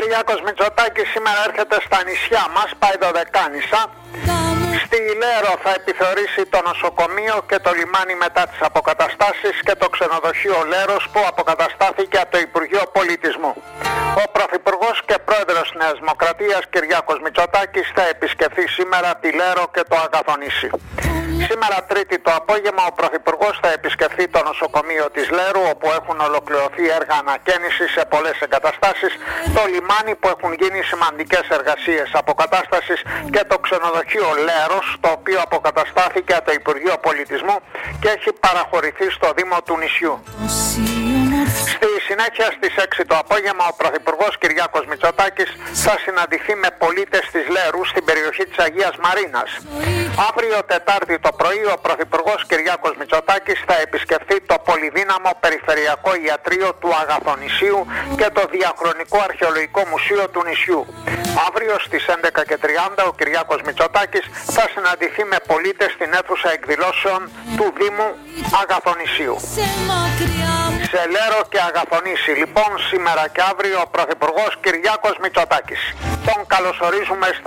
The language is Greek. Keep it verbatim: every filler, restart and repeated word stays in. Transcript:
Κυριάκος Μητσοτάκης σήμερα έρχεται στα νησιά μας, πάει Δωδεκάνησα. Στη Λέρο θα επιθεωρήσει το νοσοκομείο και το λιμάνι μετά τις αποκαταστάσεις και το ξενοδοχείο Λέρος που αποκαταστάθηκε από το Υπουργείο Πολιτισμού. Ο Πρωθυπουργός και Πρόεδρος της Νέας Δημοκρατίας Κυριάκος Μητσοτάκης θα επισκεφθεί σήμερα τη Λέρο και το Αγαθονήσι. Σήμερα Τρίτη το απόγευμα ο Πρωθυπουργός θα επισκεφθεί το νοσοκομείο της Λέρου, όπου έχουν ολοκληρωθεί έργα ανακαίνησης σε πολλές εγκαταστάσεις, το λιμάνι που έχουν γίνει σημαντικές εργασίες αποκατάστασης και το ξενοδοχείο Λέρος, το οποίο αποκαταστάθηκε από το Υπουργείο Πολιτισμού και έχει παραχωρηθεί στο Δήμο του νησιού. Στη συνέχεια στις έξι το απόγευμα ο Πρωθυπουργός Κυριάκος Μητσοτάκης θα συναντηθεί με πολίτες της Λέρου στην περιοχή της Αγίας Μαρίνας. Αύριο Τετάρτη το πρωί ο Πρωθυπουργός Κυριάκος Μητσοτάκης θα επισκεφθεί το πολυδύναμο Περιφερειακό Ιατρείο του Αγαθονησίου και το Διαχρονικό Αρχαιολογικό Μουσείο του νησιού. Αύριο στις έντεκα και τριάντα ο Κυριάκος Μητσοτάκης θα συναντηθεί με πολίτες στην αίθουσα εκδηλώσεων του Δήμου Αγαθονησίου. Σε Λέρο και Αγαθονήσι λοιπόν σήμερα και αύριο ο Πρωθυπουργός Κυριάκος Μητσοτάκης. Τον καλωσορίζουμε στα